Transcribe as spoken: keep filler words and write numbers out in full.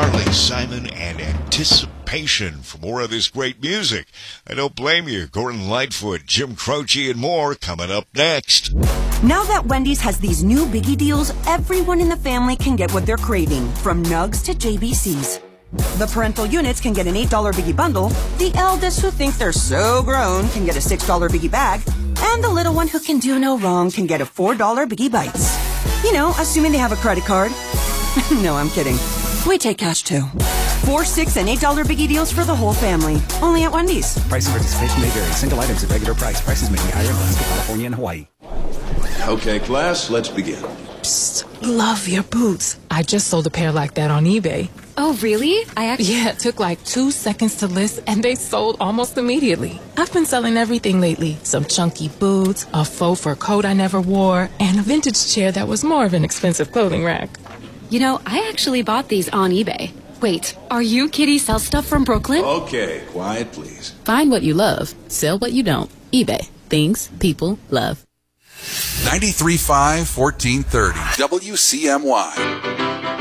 Carly Simon and Anticipation. For more of this great music, I don't blame you. Gordon Lightfoot, Jim Croce, and more coming up next. Now that Wendy's has these new biggie deals, everyone in the family can get what they're craving, from nugs to J B Cs. The parental units can get an eight dollar biggie bundle, the eldest who thinks they're so grown can get a six dollar biggie bag, and the little one who can do no wrong can get a four dollar biggie bites. You know, assuming they have a credit card. No, I'm kidding. We take cash too. Four, six, and eight dollar biggie deals for the whole family. Only at Wendy's. Price and participation may vary. Single items at regular price. Prices may be higher in Alaska, California, and Hawaii. Okay, class, let's begin. Psst, love your boots. I just sold a pair like that on eBay. Oh, really? I actually... Yeah, it took like two seconds to list, and they sold almost immediately. I've been selling everything lately. Some chunky boots, a faux fur coat I never wore, and a vintage chair that was more of an expensive clothing rack. You know, I actually bought these on eBay. Wait, are you Kitty Sell Stuff from Brooklyn? Okay, quiet, please. Find what you love. Sell what you don't. eBay. Things people love. ninety-three point five, fourteen thirty W C M Y.